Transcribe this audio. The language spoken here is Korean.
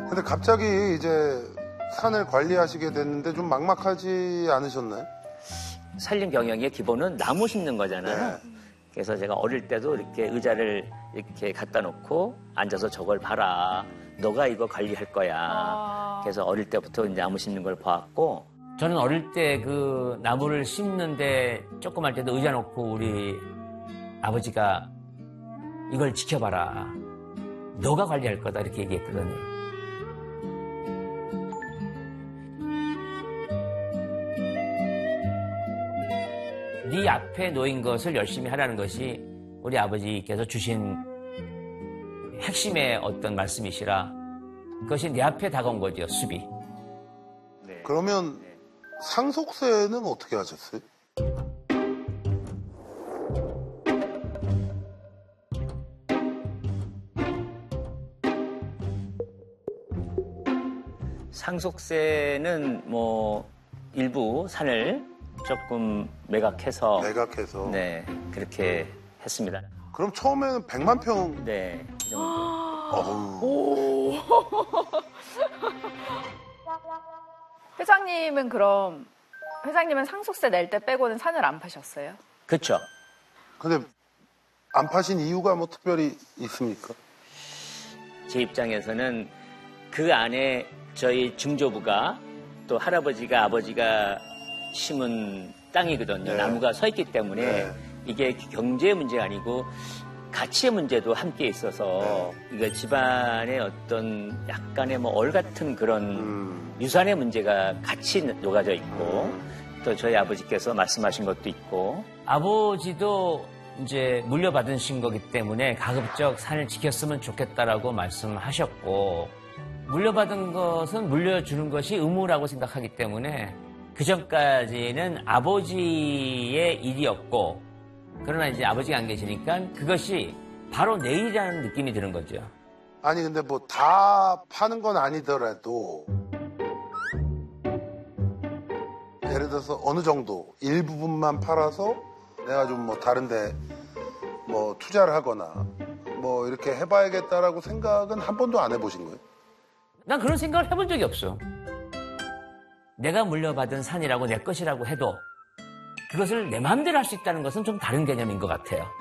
근데 갑자기 이제 산을 관리하시게 됐는데 좀 막막하지 않으셨나요? 산림 경영의 기본은 나무 심는 거잖아요. 네. 그래서 제가 어릴 때도 이렇게 의자를 이렇게 갖다 놓고 앉아서 저걸 봐라. 너가 이거 관리할 거야. 그래서 어릴 때부터 이제 나무 심는 걸 봐왔고, 저는 어릴 때 그 나무를 심는데 조금 할 때도 의자 놓고 우리 아버지가 이걸 지켜봐라. 너가 관리할 거다. 이렇게 얘기했거든요. 네 앞에 놓인 것을 열심히 하라는 것이 우리 아버지께서 주신 핵심의 어떤 말씀이시라 그것이 내 앞에 다가온 거죠, 숲이. 네. 그러면 상속세는 어떻게 하셨어요? 상속세는 뭐 일부 산을 조금 매각해서 네, 그렇게 했습니다. 그럼 처음에는 100만 평? 네, 이 정도. 오. 회장님은 상속세 낼 때 빼고는 산을 안 파셨어요? 그렇죠. 근데 안 파신 이유가 뭐 특별히 있습니까? 제 입장에서는 그 안에 저희 증조부가 또 할아버지가 아버지가 심은 땅이거든요. 네. 나무가 서 있기 때문에 네. 이게 경제의 문제가 아니고 가치의 문제도 함께 있어서 이거 집안의 어떤 약간의 뭐 얼 같은 그런 유산의 문제가 같이 녹아져 있고 또 저희 아버지께서 말씀하신 것도 있고 아버지도 이제 물려받으신 거기 때문에 가급적 산을 지켰으면 좋겠다라고 말씀하셨고 물려받은 것은 물려주는 것이 의무라고 생각하기 때문에 그 전까지는 아버지의 일이었고 그러나 이제 아버지가 안 계시니까 그것이 바로 내일이라는 느낌이 드는 거죠. 아니 근데 뭐 다 파는 건 아니더라도 예를 들어서 어느 정도 일부분만 팔아서 내가 좀 뭐 다른데 뭐 투자를 하거나 뭐 이렇게 해봐야겠다라고 생각은 한 번도 안 해보신 거예요? 난 그런 생각을 해본 적이 없어. 내가 물려받은 산이라고 내 것이라고 해도 그것을 내 마음대로 할 수 있다는 것은 좀 다른 개념인 것 같아요.